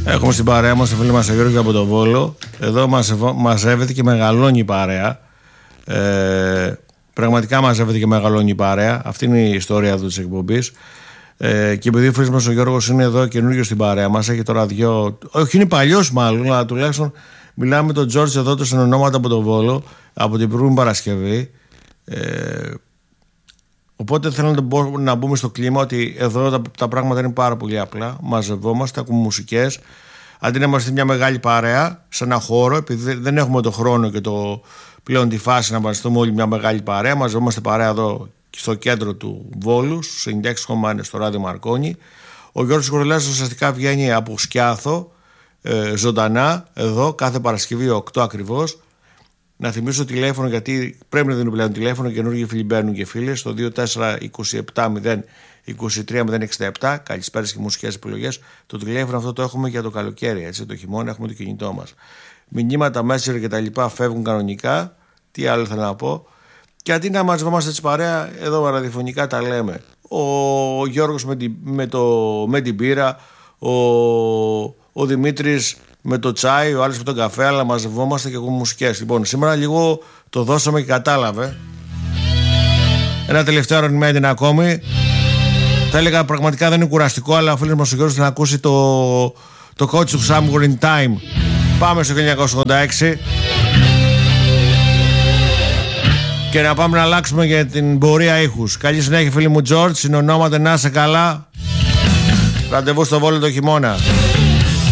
Έχουμε στην παρέα μας τον φίλο μας ο Γιώργος από το Βόλο. Εδώ μαζεύεται και μεγαλώνει η παρέα. Πραγματικά μαζεύεται και μεγαλώνει η παρέα. Αυτή είναι η ιστορία εδώ της εκπομπής. Και επειδή ο φίλος μας ο Γιώργος είναι εδώ καινούργιος στην παρέα μας, έχει τώρα όχι, είναι παλιός μάλλον, αλλά τουλάχιστον μιλάμε με τον Τζόρτζ εδώ, τον ονόματα από το Βόλο, από την προηγούμενη Παρασκευή. Οπότε θέλω να μπούμε στο κλίμα ότι εδώ τα πράγματα είναι πάρα πολύ απλά. Μαζευόμαστε, ακούμε μουσικές. Αντί να είμαστε μια μεγάλη παρέα σε ένα χώρο, επειδή δεν έχουμε το χρόνο και πλέον τη φάση να μαζευτούμε όλοι μια μεγάλη παρέα, μαζευόμαστε παρέα εδώ στο κέντρο του Βόλου, στους 96,1 στο Ράδιο Μαρκόνι. Ο Γιώργος Κορολιάς ουσιαστικά βγαίνει από Σκιάθο, ζωντανά, εδώ, κάθε Παρασκευή 8 ακριβώς. Να θυμίσω τηλέφωνο, γιατί πρέπει να δίνω πλέον τηλέφωνο, καινούργιοι φίλοι μπαίνουν και φίλες, στο 24-27-0-23-067. Καλησπέρας και μουσικές επιλογές. Το τηλέφωνο αυτό το έχουμε για το καλοκαίρι, έτσι, το χειμώνα έχουμε το κινητό μας. Μηνύματα, Messenger και τα λοιπά φεύγουν κανονικά. Τι άλλο θέλω να πω. Και αντί να μαζευόμαστε έτσι παρέα, εδώ ραδιοφωνικά τα λέμε. Ο Γιώργος με την πύρα, ο Δημήτρης με το τσάι, ο άλλος με τον καφέ, αλλά μαζευόμαστε και ακούμε μουσικές. Λοιπόν, σήμερα λίγο το δώσαμε και κατάλαβε. Ένα τελευταίο ρονιμέντιν ακόμη. Θα έλεγα πραγματικά δεν είναι κουραστικό, αλλά ο φίλος μας ο Γιώργος θα ακούσει το Coach of Somewhere in Time. Πάμε στο 1986 και να πάμε να αλλάξουμε για την πορεία ήχους. Καλή συνέχεια φίλοι μου George, συνονόματα, να είσαι καλά. Ραντεβού στο Βόλο το χειμώνα.